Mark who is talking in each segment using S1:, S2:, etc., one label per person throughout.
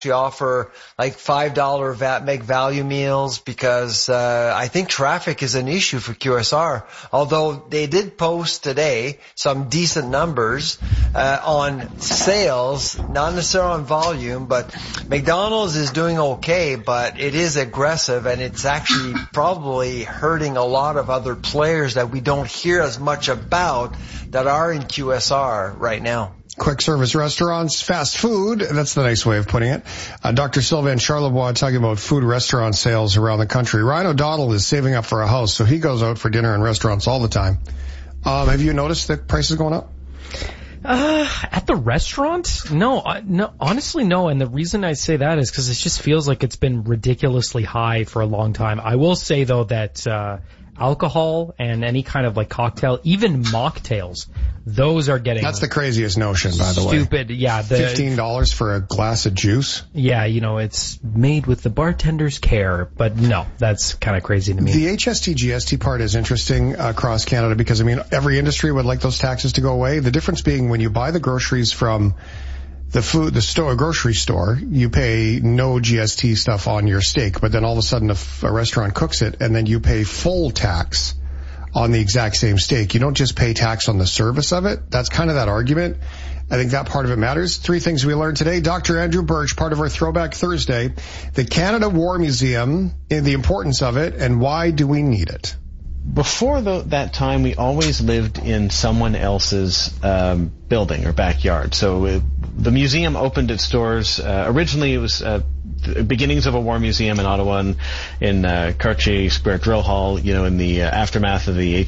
S1: offer like $5 VAT make value meals because I think traffic is an issue for QSR. Although they did post today some decent numbers on sales, not necessarily on volume, but McDonald's is doing okay, but it is aggressive and it's actually probably hurting a lot of other players that we don't hear as much about that are in QSR right now.
S2: Quick service restaurants, fast food, that's the nice way of putting it. Dr. Sylvain Charlebois talking about food restaurant sales around the country. Ryan O'Donnell is saving up for a house, so he goes out for dinner in restaurants all the time. Have you noticed that prices going up?
S3: At the restaurant? No, honestly, no. And the reason I say that is because it just feels like it's been ridiculously high for a long time. I will say, though, that alcohol and any kind of like cocktail, even mocktails, those are getting...
S2: That's the craziest notion, by the way.
S3: Stupid, yeah.
S2: $15 for a glass of juice?
S3: Yeah, it's made with the bartender's care, but no, that's kind of crazy to me.
S2: The HST GST part is interesting across Canada because, every industry would like those taxes to go away. The difference being when you buy the groceries from the grocery store, you pay no GST stuff on your steak, but then all of a sudden a restaurant cooks it and then you pay full tax on the exact same steak. You don't just pay tax on the service of it. That's kind of that argument. I think that part of it matters. 3 things we learned today. Dr. Andrew Birch, part of our Throwback Thursday, the Canada War Museum, and the importance of it, and why do we need it?
S4: Before that time, we always lived in someone else's building or backyard. So the museum opened its doors. Originally, it was the beginnings of a war museum in Ottawa in Cartier Square Drill Hall, in the aftermath of the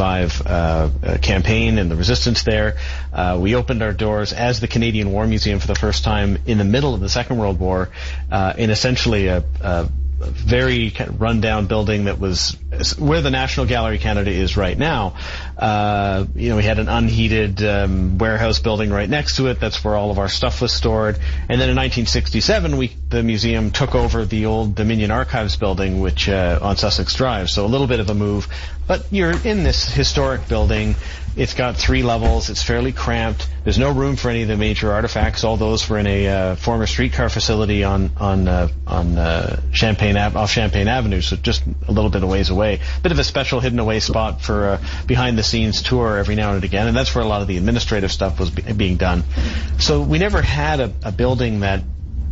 S4: 1885 campaign and the resistance there. We opened our doors as the Canadian War Museum for the first time in the middle of the Second World War, in essentially a very kind of rundown building that was where the National Gallery Canada is right now. We had an unheated warehouse building right next to it. That's where all of our stuff was stored. And then in 1967, the museum took over the old Dominion Archives building, which on Sussex Drive. So a little bit of a move. But you're in this historic building. It's got 3 levels. It's fairly cramped. There's no room for any of the major artifacts. All those were in a former streetcar facility on Champaign Avenue, so just a little bit of ways away. Bit of a special hidden away spot for a behind-the-scenes tour every now and again, and that's where a lot of the administrative stuff was being done. So we never had a building that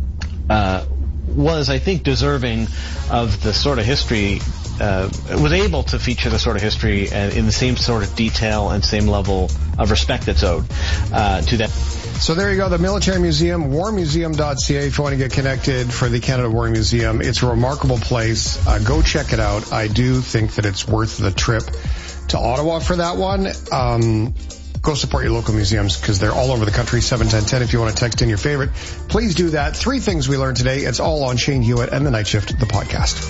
S4: was, I think, deserving of the sort of history, was able to feature the sort of history in the same sort of detail and same level of respect that's owed to that.
S2: So there you go, the Military Museum, warmuseum.ca if you want to get connected for the Canada War Museum. It's a remarkable place. Go check it out. I do think that it's worth the trip to Ottawa for that one. Go support your local museums because they're all over the country. 71010 if you want to text in your favorite. Please do that. 3 things we learned today. It's all on Shane Hewitt and The Night Shift, the podcast.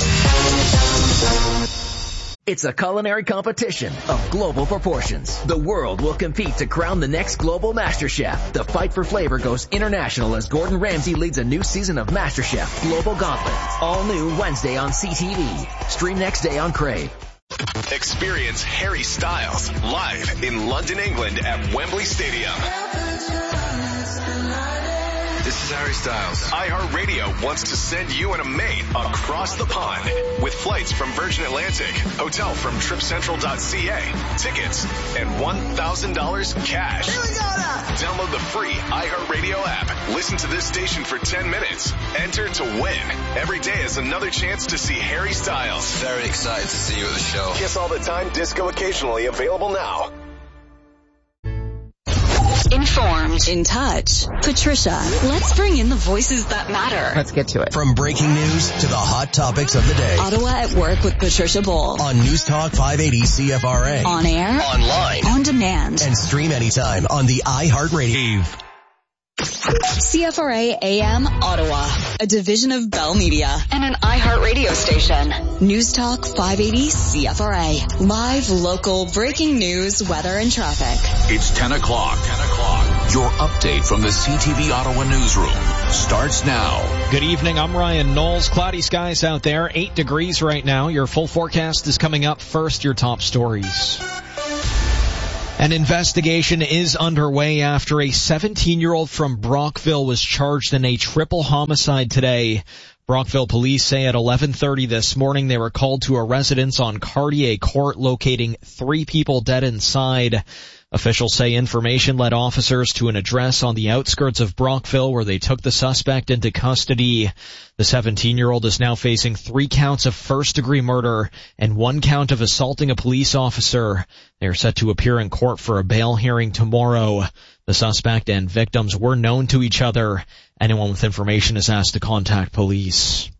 S5: It's a culinary competition of global proportions. The world will compete to crown the next global MasterChef. The fight for flavor goes international as Gordon Ramsay leads a new season of MasterChef Global Gauntlet. All new Wednesday on CTV. Stream next day on Crave.
S6: Experience Harry Styles live in London, England at Wembley Stadium. This is Harry Styles. iHeartRadio wants to send you and a mate across the pond with flights from Virgin Atlantic, hotel from TripCentral.ca, tickets, and $1,000 cash. Here we go now. Download the free iHeartRadio app. Listen to this station for 10 minutes. Enter to win. Every day is another chance to see Harry Styles.
S7: Very excited to see you at the show.
S6: Kiss all the time, disco occasionally, available now.
S8: Informed. In touch. Patricia. Let's bring in the voices that matter.
S9: Let's get to it.
S10: From breaking news to the hot topics of the day.
S8: Ottawa at Work with Patricia Bull.
S10: On News Talk 580 CFRA.
S8: On air.
S10: Online.
S8: On demand.
S10: And stream anytime on the iHeartRadio.
S8: CFRA AM Ottawa, a division of Bell Media and an iHeart radio station. News Talk 580 CFRA. Live, local, breaking news, weather, and traffic.
S11: It's 10 o'clock. Your update from the CTV Ottawa newsroom starts now.
S12: Good evening. I'm Ryan Knowles. Cloudy skies out there. 8 degrees right now. Your full forecast is coming up. First, your top stories. An investigation is underway after a 17-year-old from Brockville was charged in a triple homicide today. Brockville police say at 11:30 this morning they were called to a residence on Cartier Court locating 3 people dead inside. Officials say information led officers to an address on the outskirts of Brockville where they took the suspect into custody. The 17-year-old is now facing 3 counts of first-degree murder and 1 count of assaulting a police officer. They are set to appear in court for a bail hearing tomorrow. The suspect and victims were known to each other. Anyone with information is asked to contact police.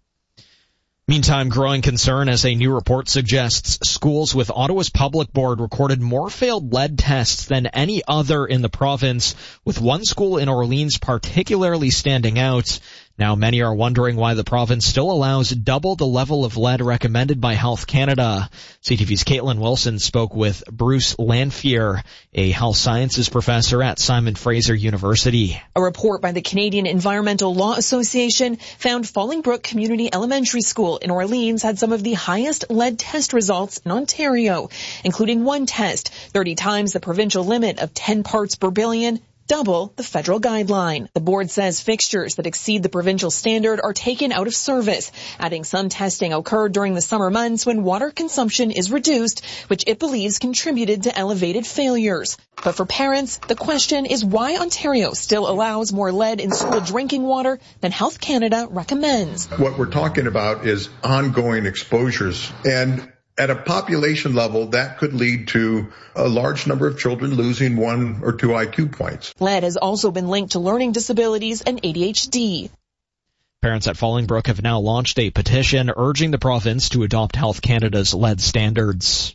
S12: Meantime, growing concern as a new report suggests schools with Ottawa's public board recorded more failed lead tests than any other in the province, with one school in Orleans particularly standing out. Now many are wondering why the province still allows double the level of lead recommended by Health Canada. CTV's Caitlin Wilson spoke with Bruce Lanphier, a health sciences professor at Simon Fraser University.
S9: A report by the Canadian Environmental Law Association found Fallingbrook Community Elementary School in Orleans had some of the highest lead test results in Ontario, including one test 30 times the provincial limit of 10 parts per billion, double the federal guideline. The board says fixtures that exceed the provincial standard are taken out of service, adding some testing occurred during the summer months when water consumption is reduced, which it believes contributed to elevated failures. But for parents, the question is why Ontario still allows more lead in school drinking water than Health Canada recommends.
S13: What we're talking about is ongoing exposures, and at a population level, that could lead to a large number of children losing 1 or 2 IQ points.
S9: Lead has also been linked to learning disabilities and ADHD.
S12: Parents at Fallingbrook have now launched a petition urging the province to adopt Health Canada's lead standards.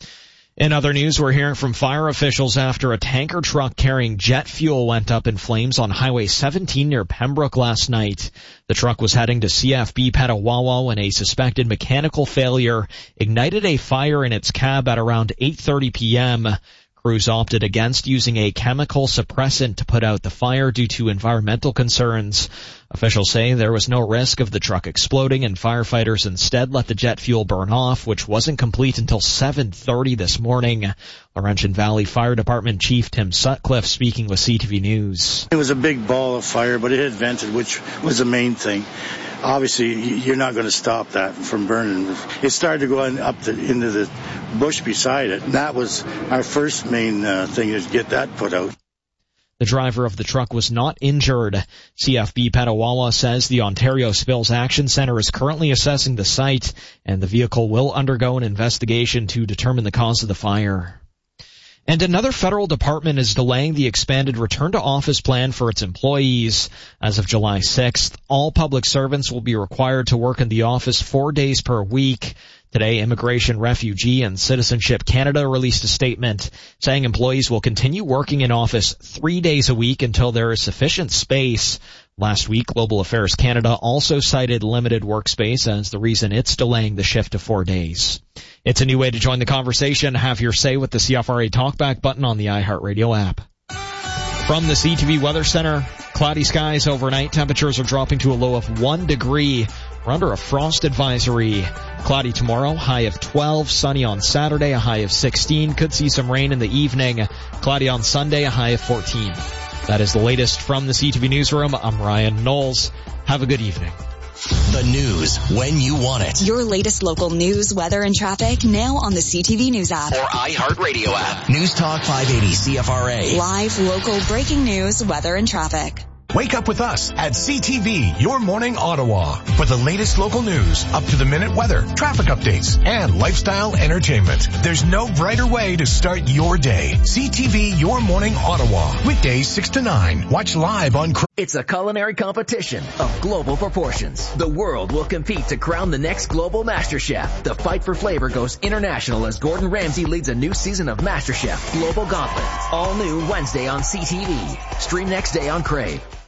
S12: In other news, we're hearing from fire officials after a tanker truck carrying jet fuel went up in flames on Highway 17 near Pembroke last night. The truck was heading to CFB Petawawa when a suspected mechanical failure ignited a fire in its cab at around 8:30 p.m. Crews opted against using a chemical suppressant to put out the fire due to environmental concerns. Officials say there was no risk of the truck exploding, and firefighters instead let the jet fuel burn off, which wasn't complete until 7:30 this morning. Laurentian Valley Fire Department Chief Tim Sutcliffe speaking with CTV News.
S14: It was a big ball of fire, but it had vented, which was the main thing. Obviously, you're not going to stop that from burning. It started to go into the bush beside it. And that was our first main thing, is get that put out.
S12: The driver of the truck was not injured. CFB Petawawa says the Ontario Spills Action Centre is currently assessing the site, and the vehicle will undergo an investigation to determine the cause of the fire. And another federal department is delaying the expanded return-to-office plan for its employees. As of July 6th, all public servants will be required to work in the office 4 days per week. Today, Immigration, Refugee, and Citizenship Canada released a statement saying employees will continue working in office 3 days a week until there is sufficient space. Last week, Global Affairs Canada also cited limited workspace as the reason it's delaying the shift to 4 days. It's a new way to join the conversation. Have your say with the CFRA Talkback button on the iHeartRadio app. From the CTV Weather Center, cloudy skies overnight. Temperatures are dropping to a low of 1 degree. We're under a frost advisory. Cloudy tomorrow, high of 12. Sunny on Saturday, a high of 16. Could see some rain in the evening. Cloudy on Sunday, a high of 14. That is the latest from the CTV Newsroom. I'm Ryan Knowles. Have a good evening.
S10: The news when you want it.
S8: Your latest local news, weather, and traffic now on the CTV News app.
S10: Or iHeartRadio app. News Talk 580 CFRA.
S8: Live, local, breaking news, weather, and traffic.
S6: Wake up with us at CTV, Your Morning Ottawa, for the latest local news, up-to-the-minute weather, traffic updates, and lifestyle entertainment. There's no brighter way to start your day. CTV, Your Morning Ottawa, weekdays 6 to 9. Watch live on...
S5: It's a culinary competition of global proportions. The world will compete to crown the next global MasterChef. The fight for flavor goes international as Gordon Ramsay leads a new season of MasterChef Global Gauntlet. All new Wednesday on CTV. Stream next day on Crave.